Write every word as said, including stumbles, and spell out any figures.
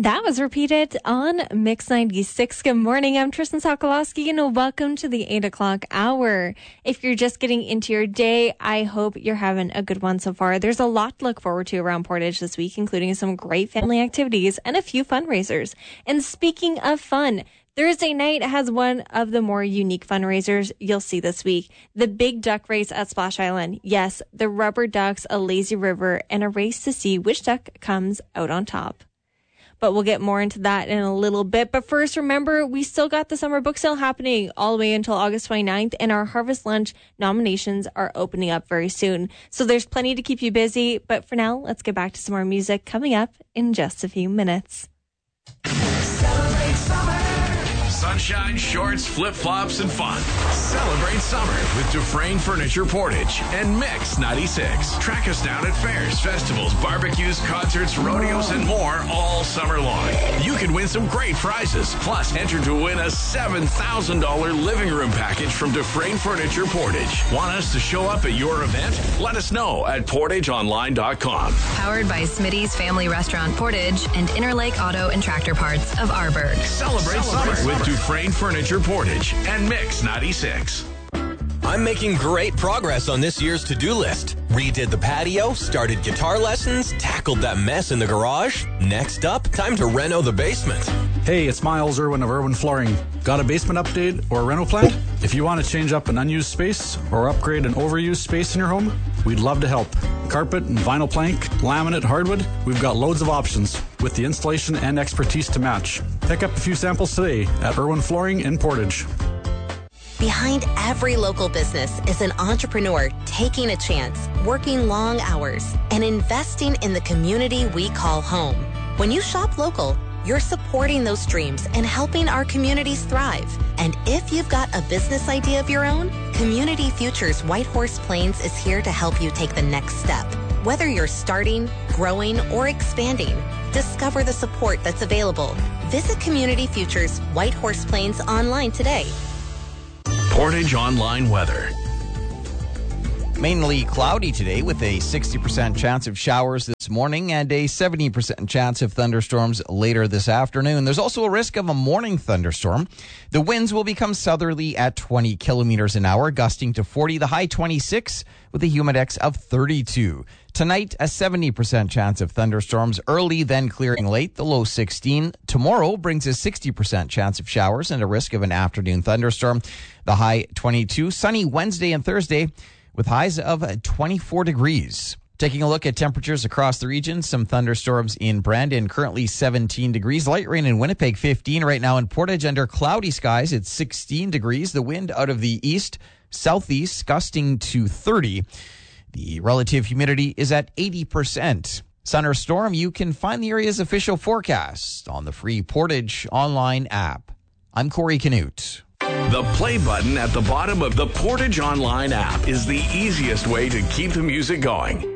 That was repeated on Mix ninety-six. Good morning. I'm Tristan Sokolowski, and welcome to the eight o'clock hour. If you're just getting into your day, I hope you're having a good one so far. There's a lot to look forward to around Portage this week, including some great family activities and a few fundraisers. And speaking of fun, Thursday night has one of the more unique fundraisers you'll see this week. The Big Duck Race at Splash Island. Yes, the rubber ducks, a lazy river, and a race to see which duck comes out on top. But we'll get more into that in a little bit. But first, remember, we still got the summer book sale happening all the way until August twenty-ninth, and our Harvest Lunch nominations are opening up very soon. So there's plenty to keep you busy. But for now, let's get back to some more music coming up in just a few minutes. Celebrate summer. Sunshine, shorts, flip-flops, and fun. Celebrate summer with Dufresne Furniture Portage and Mix ninety-six. Track us down at fairs, festivals, barbecues, concerts, rodeos, and more all summer long. You could win some great prizes. Plus, enter to win a seven thousand dollars living room package from Dufresne Furniture Portage. Want us to show up at your event? Let us know at portage online dot com. Powered by Smitty's Family Restaurant Portage and Interlake Auto and Tractor Parts of Arborg. Celebrate, Celebrate summer with Dufresne Furniture Portage and Mix ninety-six. I'm making great progress on this year's to-do list. Redid the patio, started guitar lessons, tackled that mess in the garage. Next up, time to reno the basement. Hey, it's Miles Irwin of Irwin Flooring. Got a basement update or a reno plan? If you want to change up an unused space or upgrade an overused space in your home, we'd love to help. Carpet and vinyl plank, laminate, hardwood, we've got loads of options with the installation and expertise to match. Pick up a few samples today at Irwin Flooring in Portage. Behind every local business is an entrepreneur taking a chance, working long hours, and investing in the community we call home. When you shop local, you're supporting those dreams and helping our communities thrive. And if you've got a business idea of your own, Community Futures Whitehorse Plains is here to help you take the next step. Whether you're starting, growing, or expanding, discover the support that's available. Visit Community Futures Whitehorse Plains online today. Portage Online weather. Mainly cloudy today with a sixty percent chance of showers this morning and a seventy percent chance of thunderstorms later this afternoon. There's also a risk of a morning thunderstorm. The winds will become southerly at twenty kilometers an hour, gusting to forty, the high twenty-six with a humidex of thirty-two. Tonight, a seventy percent chance of thunderstorms early, then clearing late, the low sixteen. Tomorrow brings a sixty percent chance of showers and a risk of an afternoon thunderstorm, the high twenty-two. Sunny Wednesday and Thursday with highs of twenty-four degrees. Taking a look at temperatures across the region, some thunderstorms in Brandon, currently seventeen degrees. Light rain in Winnipeg, fifteen. Right now in Portage, under cloudy skies, it's sixteen degrees. The wind out of the east, southeast, gusting to thirty. The relative humidity is at eighty percent. Sun or storm, you can find the area's official forecast on the free Portage online app. I'm Corey Canute. The play button at the bottom of the Portage Online app is the easiest way to keep the music going.